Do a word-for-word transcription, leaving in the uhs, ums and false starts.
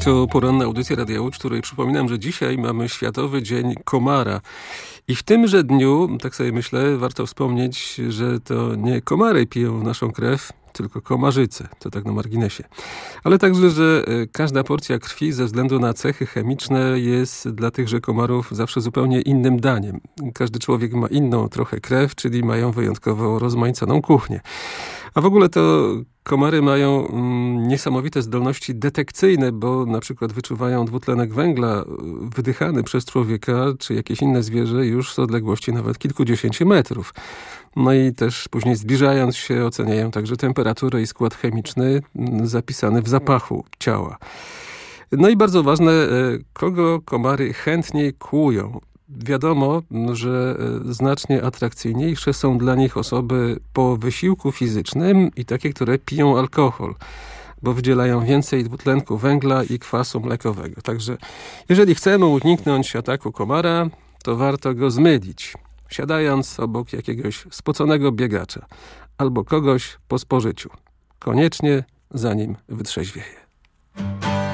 To poranna audycja Radia Łódź, w której przypominam, że dzisiaj mamy Światowy Dzień Komara. I w tymże dniu, tak sobie myślę, warto wspomnieć, że to nie komary piją naszą krew, tylko komarzyce. To tak na marginesie. Ale także, że każda porcja krwi ze względu na cechy chemiczne jest dla tychże komarów zawsze zupełnie innym daniem. Każdy człowiek ma inną trochę krew, czyli mają wyjątkowo rozmaiconą kuchnię. A w ogóle to komary mają mm, niesamowite zdolności detekcyjne, bo na przykład wyczuwają dwutlenek węgla wydychany przez człowieka czy jakieś inne zwierzę już z odległości nawet kilkudziesięciu metrów. No i też później zbliżając się oceniają także temperaturę i skład chemiczny zapisany w zapachu ciała. No i bardzo ważne, kogo komary chętniej kłują. Wiadomo, że znacznie atrakcyjniejsze są dla nich osoby po wysiłku fizycznym i takie, które piją alkohol, bo wydzielają więcej dwutlenku węgla i kwasu mlekowego. Także jeżeli chcemy uniknąć ataku komara, to warto go zmylić, siadając obok jakiegoś spoconego biegacza albo kogoś po spożyciu. Koniecznie zanim wytrzeźwieje.